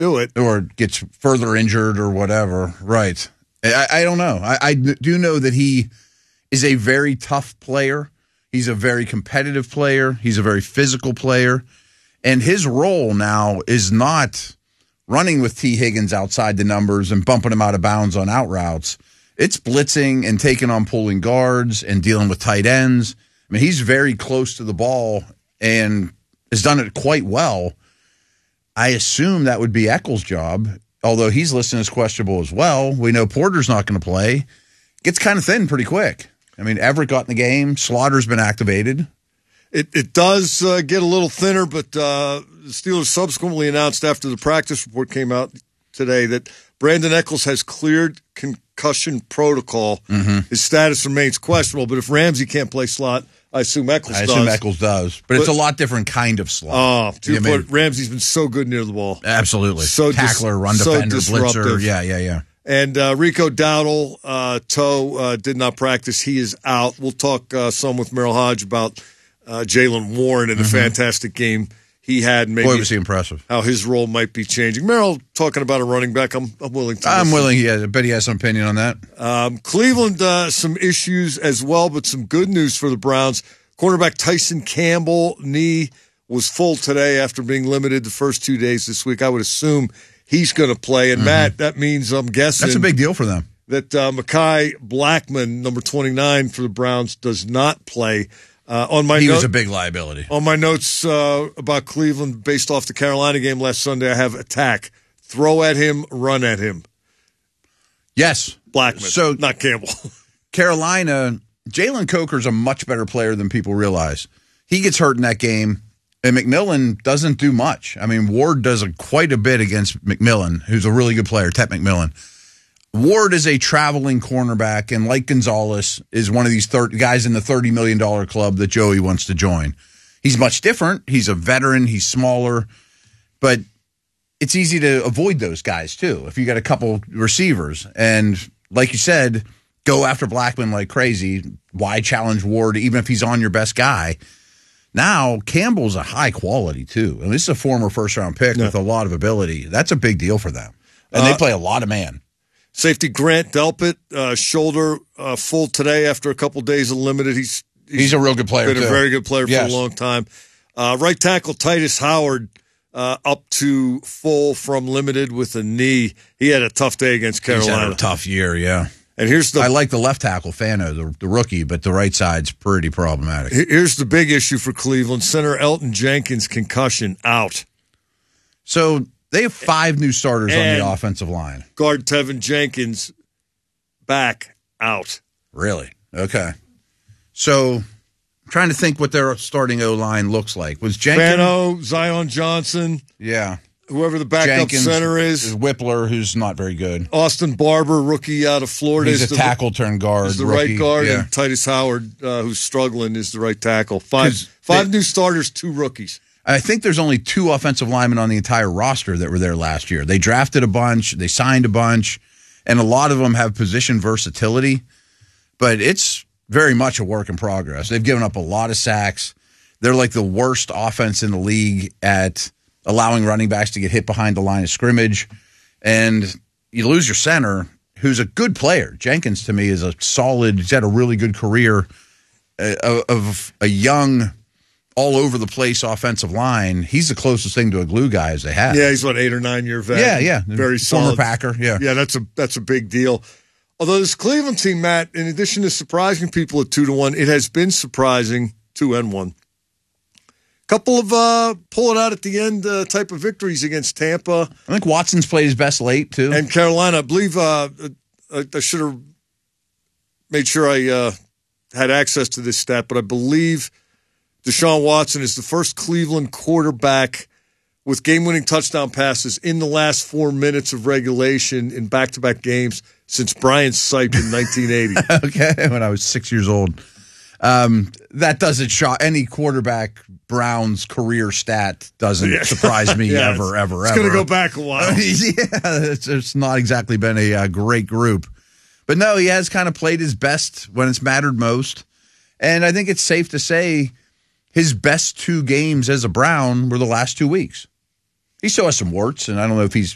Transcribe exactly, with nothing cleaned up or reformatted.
do it. Or gets further injured or whatever. Right. I, I don't know. I, I do know that he is a very tough player. He's a very competitive player. He's a very physical player. And his role now is not running with T. Higgins outside the numbers and bumping him out of bounds on out routes. It's blitzing and taking on pulling guards and dealing with tight ends. I mean, he's very close to the ball and has done it quite well. I assume that would be Eccles' job, although he's listed as questionable as well. We know Porter's not going to play. Gets kind of thin pretty quick. I mean, Everett got in the game. Slaughter's been activated. It it does uh, get a little thinner, but uh, the Steelers subsequently announced after the practice report came out today that Brandon Eccles has cleared concussion protocol. Mm-hmm. His status remains questionable, but if Ramsey can't play slot, I assume Eccles I does. assume Eccles does, but, but it's a lot different kind of slot. Oh, to your point, Ramsey's been so good near the ball. Absolutely. So Tackler, dis- run so defender, disruptive. blitzer. Yeah, yeah, yeah. And uh, Rico Dowdle, uh, toe, uh, did not practice. He is out. We'll talk uh, some with Merrill Hodge about uh, Jaylen Warren and the mm-hmm. fantastic game he had. Maybe Boy, was he impressive. How his role might be changing. Merrill, talking about a running back, I'm, I'm willing to I'm listen. willing. Yeah, I bet he has some opinion on that. Um, Cleveland, uh, some issues as well, but some good news for the Browns. Cornerback Tyson Campbell, knee was full today after being limited the first two days this week. I would assume he's going to play. And, mm-hmm. Matt, that means I'm guessing. That's a big deal for them. That uh, Mekhi Blackman, number twenty-nine for the Browns, does not play. Uh, on my he note, was a big liability. On my notes uh, about Cleveland, based off the Carolina game last Sunday, I have attack. Throw at him, run at him. Yes. Blackman, so, not Campbell. Carolina, Jalen Coker's a much better player than people realize. He gets hurt in that game. And McMillan doesn't do much. I mean, Ward does a, quite a bit against McMillan, who's a really good player, Tet McMillan. Ward is a traveling cornerback, and like Gonzalez, is one of these thirty, guys in the thirty million dollars club that Joey wants to join. He's much different. He's a veteran. He's smaller. But it's easy to avoid those guys, too, if you got a couple receivers. And like you said, go after Blackman like crazy. Why challenge Ward, even if he's on your best guy? Now, Campbell's a high quality, too. And this is a former first-round pick yeah. with a lot of ability. That's a big deal for them. And uh, they play a lot of man. Safety Grant Delpit, uh, shoulder uh, full today after a couple days of limited. He's, he's, he's a real good player, been too. a very good player yes. for a long time. Uh, right tackle Titus Howard uh, up to full from limited with a knee. He had a tough day against Carolina. He's had a tough year, yeah. And here's the I like the left tackle, Fano, the, the rookie, but the right side's pretty problematic. Here's the big issue for Cleveland. Center Elton Jenkins, concussion, out. So they have five new starters and on the offensive line. Guard Tevin Jenkins, back, out. Really? Okay. So I'm trying to think what their starting O-line looks like. Was Jenkins? Fano, Zion Johnson. Yeah. Whoever the backup Jenkins, center is. is. Whippler, who's not very good. Austin Barber, rookie out of Florida. He's a the, tackle turn guard. Is the rookie. right guard. Yeah. And Titus Howard, uh, who's struggling, is the right tackle. Five five they, new starters, two rookies. I think there's only two offensive linemen on the entire roster that were there last year. They drafted a bunch. They signed a bunch. And a lot of them have position versatility. But it's very much a work in progress. They've given up a lot of sacks. They're like the worst offense in the league at allowing running backs to get hit behind the line of scrimmage. And you lose your center, who's a good player. Jenkins, to me, is a solid, he's had a really good career uh, of a young, all-over-the-place offensive line. He's the closest thing to a glue guy as they have. Yeah, he's what, eight or nine-year vet? Yeah, yeah. Very Former solid. Packer, yeah. Yeah, that's a that's a big deal. Although this Cleveland team, Matt, in addition to surprising people at two to one, it has been surprising two and one. Couple of uh, pull it out at the end uh, type of victories against Tampa. I think Watson's played his best late, too. And Carolina. I believe uh, I, I should have made sure I uh, had access to this stat, but I believe Deshaun Watson is the first Cleveland quarterback with game-winning touchdown passes in the last four minutes of regulation in back-to-back games since Brian Sipe in nineteen eighty. Okay, when I was six years old. Um, that doesn't shock any quarterback. Brown's career stat doesn't yeah. surprise me yeah, ever, ever, it's ever. It's going to go back a while. yeah, it's, it's not exactly been a uh, great group. But no, he has kind of played his best when it's mattered most. And I think it's safe to say his best two games as a Brown were the last two weeks. He still has some warts, and I don't know if he's